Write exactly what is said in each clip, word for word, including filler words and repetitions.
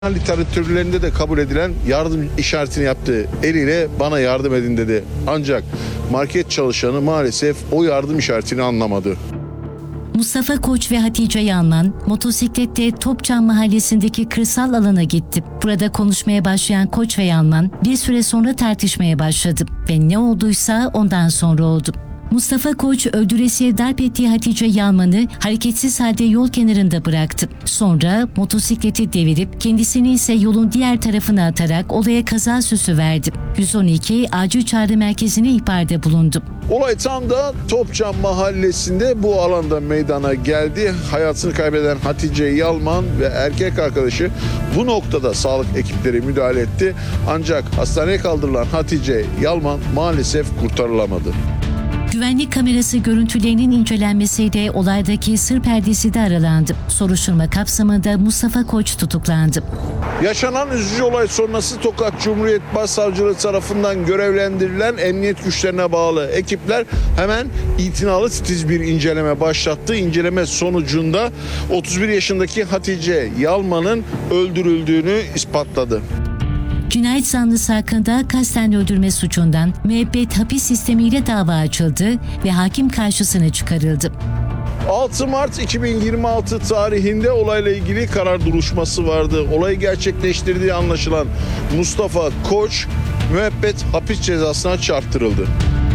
Literatürlerinde de kabul edilen yardım işaretini yaptığı eliyle bana yardım edin dedi. Ancak market çalışanı maalesef o yardım işaretini anlamadı. Mustafa Koç ve Hatice Yalman motosiklette Topçam mahallesindeki kırsal alana gitti. Burada konuşmaya başlayan Koç ve Yalman bir süre sonra tartışmaya başladı ve ne olduysa ondan sonra oldu. Mustafa Koç öldüresiye darp ettiği Hatice Yalman'ı hareketsiz halde yol kenarında bıraktı. Sonra motosikleti devirip kendisini ise yolun diğer tarafına atarak olaya kaza süsü verdi. yüz on iki acil çağrı merkezine ihbarda bulundu. Olay tam da Topçam mahallesinde bu alanda meydana geldi. Hayatını kaybeden Hatice Yalman ve erkek arkadaşı bu noktada sağlık ekipleri müdahale etti. Ancak hastaneye kaldırılan Hatice Yalman maalesef kurtarılamadı. Güvenlik kamerası görüntülerinin incelenmesiyle olaydaki sır perdesi de aralandı. Soruşturma kapsamında Mustafa Koç tutuklandı. Yaşanan üzücü olay sonrası Tokat Cumhuriyet Başsavcılığı tarafından görevlendirilen emniyet güçlerine bağlı ekipler hemen itinalı titiz bir inceleme başlattı. İnceleme sonucunda otuz bir yaşındaki Hatice Yalman'ın öldürüldüğünü ispatladı. Cinayet zanlısı hakkında kasten öldürme suçundan müebbet hapis sistemiyle dava açıldı ve hakim karşısına çıkarıldı. altı Mart iki bin yirmi altı tarihinde olayla ilgili karar duruşması vardı. Olayı gerçekleştirdiği anlaşılan Mustafa Koç müebbet hapis cezasına çarptırıldı.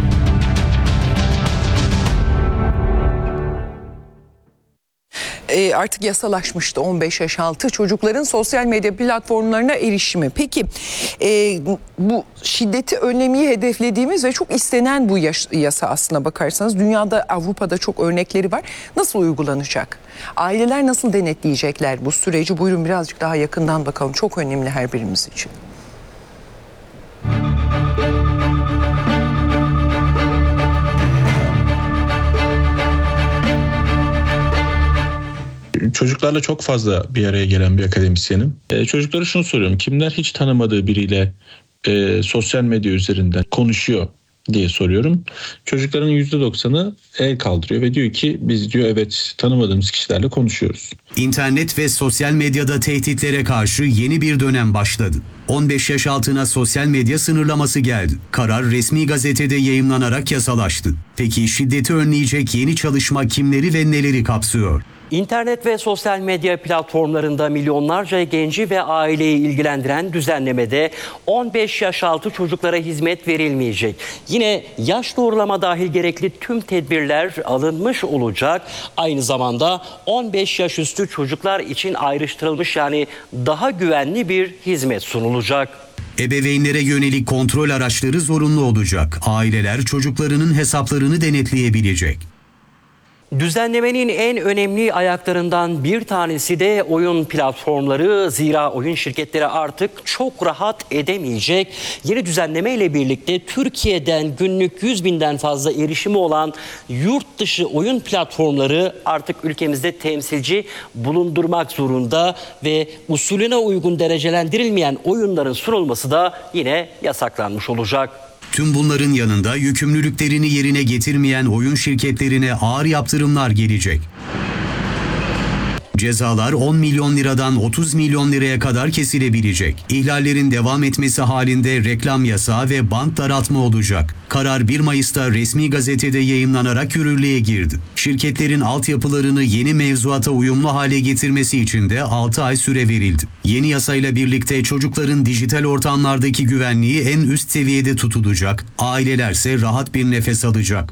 E, artık yasalaşmıştı on beş yaş altı çocukların sosyal medya platformlarına erişimi. Peki e, bu şiddeti önlemeyi hedeflediğimiz ve çok istenen bu yaş, yasa aslına bakarsanız dünyada, Avrupa'da çok örnekleri var. Nasıl uygulanacak? Aileler nasıl denetleyecekler bu süreci? Buyurun birazcık daha yakından bakalım. Çok önemli her birimiz için. Çocuklarla çok fazla bir araya gelen bir akademisyenim. E, çocuklara şunu soruyorum. Kimler hiç tanımadığı biriyle e, sosyal medya üzerinden konuşuyor diye soruyorum. Çocukların yüzde doksanı el kaldırıyor ve diyor ki biz diyor evet tanımadığımız kişilerle konuşuyoruz. İnternet ve sosyal medyada tehditlere karşı yeni bir dönem başladı. on beş yaş altına sosyal medya sınırlaması geldi. Karar resmi gazetede yayımlanarak yasalaştı. Peki şiddeti önleyecek yeni çalışma kimleri ve neleri kapsıyor? İnternet ve sosyal medya platformlarında milyonlarca genci ve aileyi ilgilendiren düzenlemede on beş yaş altı çocuklara hizmet verilmeyecek. Yine yaş doğrulama dahil gerekli tüm tedbirler alınmış olacak. Aynı zamanda on beş yaş üstü çocuklar için ayrıştırılmış yani daha güvenli bir hizmet sunulacak. Ebeveynlere yönelik kontrol araçları zorunlu olacak. Aileler çocuklarının hesaplarını denetleyebilecek. Düzenlemenin en önemli ayaklarından bir tanesi de oyun platformları. Zira oyun şirketleri artık çok rahat edemeyecek. Yeni düzenleme ile birlikte Türkiye'den günlük yüz binden fazla erişimi olan yurt dışı oyun platformları artık ülkemizde temsilci bulundurmak zorunda ve usulüne uygun derecelendirilmeyen oyunların sunulması da yine yasaklanmış olacak. Tüm bunların yanında yükümlülüklerini yerine getirmeyen oyun şirketlerine ağır yaptırımlar gelecek. Cezalar on milyon liradan otuz milyon liraya kadar kesilebilecek. İhlallerin devam etmesi halinde reklam yasağı ve bant daraltma olacak. Karar bir Mayıs'ta resmi gazetede yayımlanarak yürürlüğe girdi. Şirketlerin altyapılarını yeni mevzuata uyumlu hale getirmesi için de altı ay süre verildi. Yeni yasayla birlikte çocukların dijital ortamlardaki güvenliği en üst seviyede tutulacak. Ailelerse rahat bir nefes alacak.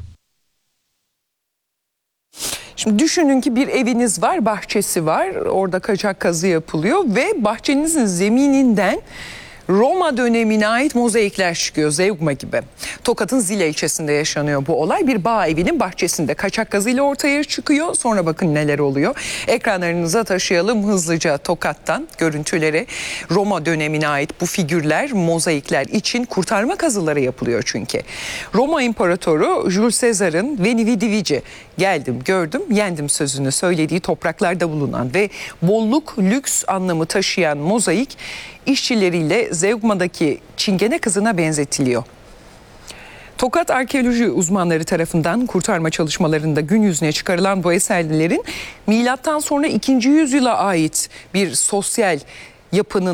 Şimdi düşünün ki bir eviniz var, bahçesi var, orada kaçak kazı yapılıyor ve bahçenizin zemininden Roma dönemine ait mozaikler çıkıyor, zeugma gibi. Tokat'ın Zile ilçesinde yaşanıyor bu olay. Bir bağ evinin bahçesinde kaçak kazıyla ortaya çıkıyor. Sonra bakın neler oluyor. Ekranlarınıza taşıyalım hızlıca Tokat'tan görüntüleri. Roma dönemine ait bu figürler, mozaikler için kurtarma kazıları yapılıyor çünkü. Roma İmparatoru Jules Caesar'ın Veni Vidi Vici, geldim, gördüm, yendim sözünü söylediği topraklarda bulunan ve bolluk, lüks anlamı taşıyan mozaik işçileriyle Zeugma'daki Çingene kızına benzetiliyor. Tokat arkeoloji uzmanları tarafından kurtarma çalışmalarında gün yüzüne çıkarılan bu eserlerin milattan sonra ikinci yüzyıla ait bir sosyal yapının